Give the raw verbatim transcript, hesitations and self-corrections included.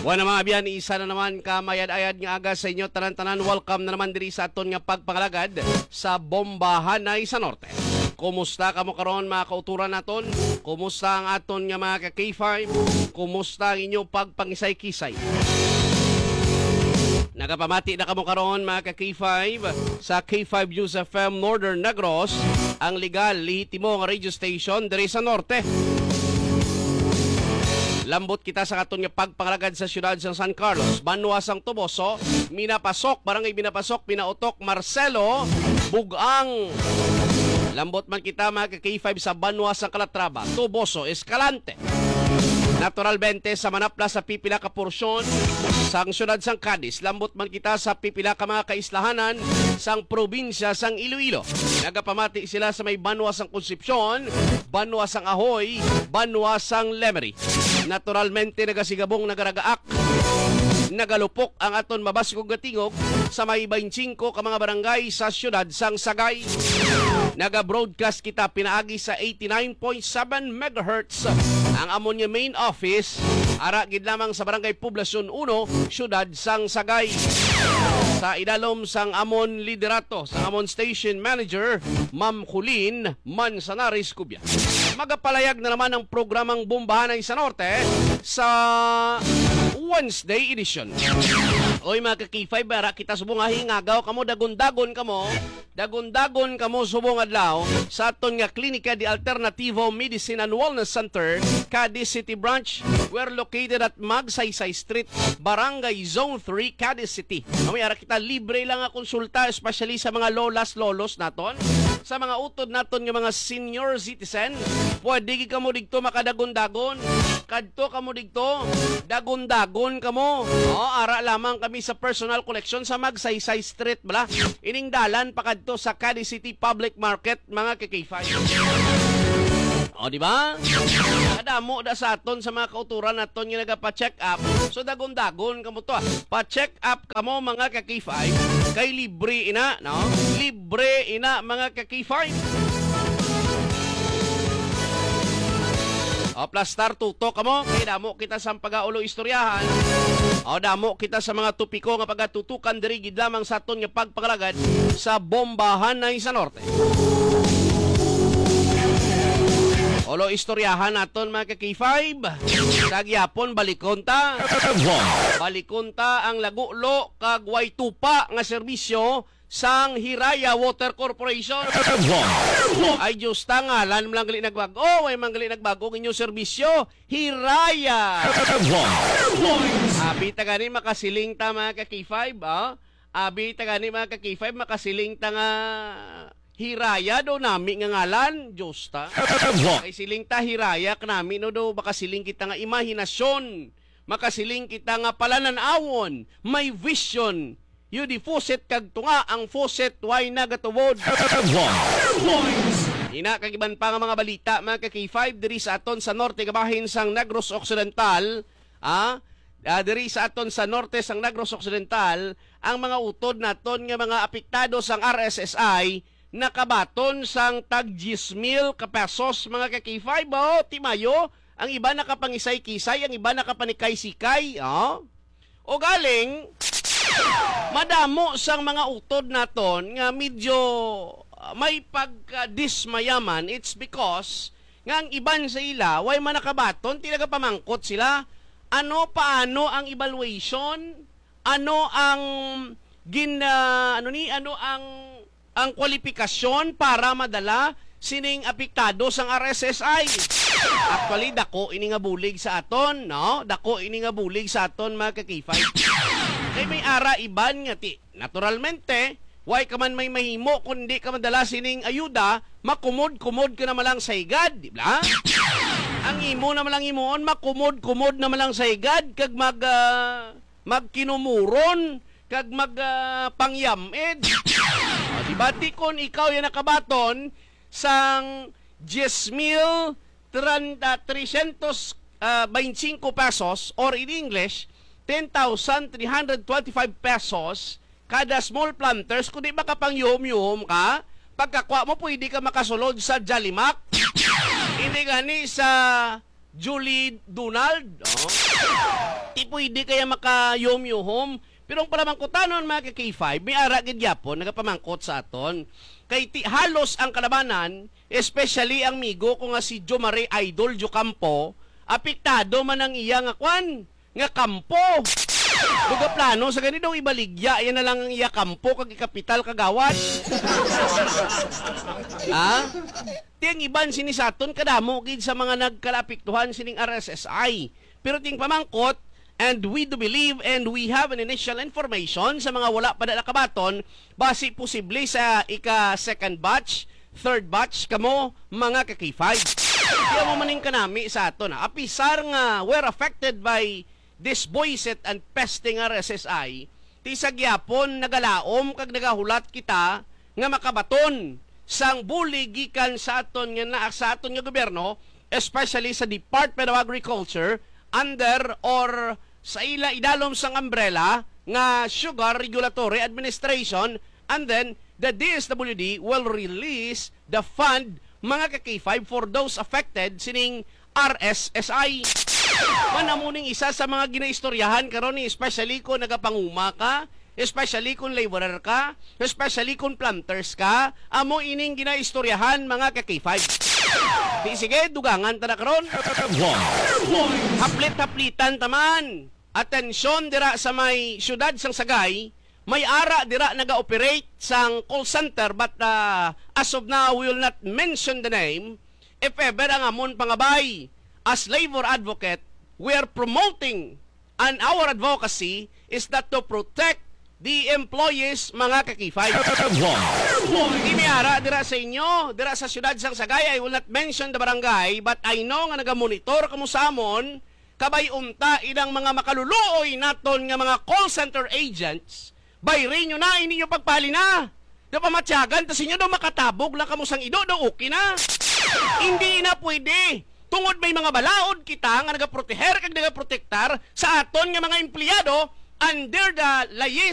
Wala mga abiyan, isa na naman kamayad-ayad nga aga sa inyo. Tanan-tanan, welcome na naman diri sa aton nga pagpangalagad sa Bombahan sa Norte. Kumusta kamo karon mga kauturan naton? Kumusta ang aton nga mga ka-K five? Kumusta ang inyo pagpangisay-kisay? Nagapamati na kamo karon mga ka-K five sa K five News F M Northern Negros, ang legal, lehitimo nga radio station diri sa Norte. Lambot kita sa katon nga pagpangalagad sa siyudad sa San Carlos, Banwasang Tuboso, Minapasok, barangay Minapasok, Pinautok, Marcelo, Bugang. Lambot man kita mga ka-K five sa Banwasang Calatrava, Tuboso, Escalante. Naturalmente sa manapla sa pipila ka porsyon sang siyudad sang Cadiz. Lambot man kita sa pipila ka mga kaislahanan sang probinsya sang Iloilo. Nagapamati sila sa may Banwasang Concepcion, Banwasang Ahoy, Banwasang Lemery. Naturalmente nagasigabong nagaragaak, nagalupok ang aton mabaskog gatingog sa may twenty-five ka mga barangay sa siyudad sang Sagay. Naga-broadcast kita pinaagi sa eighty-nine point seven megahertz ang amon nga main office ara gid lamang sa barangay Poblacion one, siyudad sang Sagay. Sa idalom sang amon liderato sang amon station manager Ma'am Colleen Manzanares Cubia. Magapalayag na naman ang programang Bombahan sa Norte sa Wednesday edition. Oy mga ka-K five, bara kita subong hingagaw kamo, dagon-dagon kamo, dagon-dagon kamo subong adlaw sa aton nga Klinika de Alternativo Medicine and Wellness Center, Cadiz City Branch. We're located at Magsaysay Street, Barangay Zone three, Cadiz City. Kami ara kita libre lang nga konsulta, especially sa mga lolas lolos naton, sa mga utod naton nga mga senior citizen. Pwede gi kamo digto makadagon-dagon, kadto kamo digto dagon-dagon kamo. Oh, ara lamang kami sa personal collection sa Magsaysay Street bala. Ining dalan pakadto sa Cadiz City Public Market mga ka-K five. O, di ba? Adamo da sa aton sa mga kauturan naton nga nagapa-check up. So dagon-dagon kamo to. Pa-check up kamo mga ka-K five kay libre ina, no? Libre ina mga ka-K five. O, plastar tutok kamo kay damo kita sa pagaulo istoryahan. O, damo kita sa mga tupiko nga pagatutukan diri gid lamang sa aton nga pagpangalagad sa Bombahan sa Norte. Olo istoryahan naton mga ka-K five. Sa gyapon balikonta. Balikonta ang lagulo kag way tupa nga serbisyo sang Hiraya Water Corporation. Ay Diyos ta, ngalan lang gali nagbago. Ay manggali nagbago ng inyong serbisyo. Hiraya. Abi tagani makasiling ta mga ka-K five. Ah? Abi tagani mga ka-K five makasiling ta nga Hiraya do nami nga ngalan. Diyos ta. Ay siling ta Hiraya kanami no do makasiling kita nga imahinasyon. Makasiling kita nga palananawon. May vision. You di faucet kag tunga ang faucet way nagatuwod. Ina kagiban pa nga mga balita mga ka-K five diri sa aton sa norte kabahin sang Negros Occidental, ah, uh, diri sa aton sa norte sang Negros Occidental, ang mga utod naton nga mga apektado sang R S S I nakabaton sang tag ten mil ka pesos mga ka-K five. Oh, timayo, ang iba nakapangisay-kisay, ang iba nakapanikay-sikay, oh. O galing madamo sang mga utod naton nga medyo may pagka-dismayaman. It's because nga ang iban sa ila way manakabaton, tinaga pamangkot sila. Ano paano ang evaluation? Ano ang gin uh, ano ni ano ang ang kwalifikasyon para madala sining apektado sang R S S I? Actually dako ini nga bulig sa aton, no? Dako ini nga bulig sa aton mga ka-K five. Kay may ara iban nga ti. Naturalmente, why ka man may mahimo kundi ka madala sining ayuda, makumod-kumod ka na malang sa higad, di ba? Ang imo na malang imoon, makumod-kumod na malang sa higad, kag mag, uh, magkinumuron, kag mag uh, pangyamid. O, di ba, ti kon ikaw yan nakabaton sang ten mil three hundred twenty-five pesos or in English, ten thousand three hundred twenty-five pesos kada small planters, kundi makapangyuhom-yuhom ka, pagkakwa mo pwede ka makasulod sa Jalimac. Hindi gani sa Julie Donald. Oh. pwede kaya maka-yom-yuhom. Pero ang palamangkotanon mga ka-K five, may ara gid gyapon nagapamangkot sa aton. Kay ti, halos ang kalabanan, especially ang migo ko nga si Jo Mare Idol Jo Campo, apektado man ang iya nga kwan, nga kampo. Luga plano sa ganito ibaligya, yan na lang ang iya kampo kag kapital kagawad. Ha? Tiyang iban sinisaton kadamo gid sa mga nagkalapiktuhan sining R S S I. Pero ting pamangkot, and we do believe and we have an initial information sa mga wala pa na nakabaton, base posible sa ika-second batch, third batch kamo mga ka-K five. Kaya mo maning kanami sa aton. Apisar nga we're affected by this boyset and pesting R S S I, ti sa gyapon nagalaom kag nagahulat kita nga makabaton sang buli gikan sa aton nga naa sa aton nga gobyerno, especially sa Department of Agriculture under or sa ila idalom sang umbrella nga Sugar Regulatory Administration, and then the D S W D will release the fund mga ka-K five for those affected sining R S S I. Manamuning isa sa mga ginaistoryahan karon ni, especially kung nagapanguma ka, especially kung laborer ka, especially kung planters ka, amo ining ginaistoryahan mga ka-K five. Di sige, dugangan ta na karon. Haplit-haplitan taman. Atensyon dira sa may syudad sang Sagay, may ara dira naga-operate sang call center, but uh, as of now we will not mention the name. If ever ang amon pangabay as labor advocate, we are promoting, and our advocacy is that to protect the employees mga ka-K five. Imiara dira sa inyo, dira sa syudad sang Sagay, I will not mention the barangay, but I know nga naga-monitor kamo sa amon, kabay unta ilang mga makaluluoy naton nga mga call center agents, bayrin nyo na, hindi nyo pagpali na. Da pamatyagan, tas inyo daw makatabog lang kamo sang ido, daw okay na. Hindi na pwede. Tungod may mga balaod kita nga nagaproteher kag nagaprotektar sa aton nga mga empleyado under the